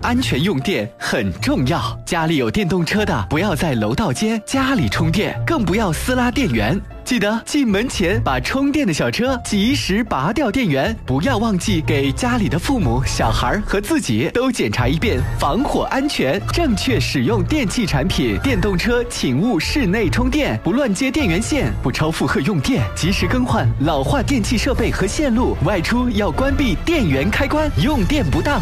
安全用电很重要。家里有电动车的，不要在楼道间家里充电，更不要私拉电源。记得进门前把充电的小车及时拔掉电源，不要忘记给家里的父母、小孩和自己都检查一遍防火安全。正确使用电器产品，电动车请勿室内充电，不乱接电源线，不超负荷用电，及时更换老化电器设备和线路。外出要关闭电源开关，用电不当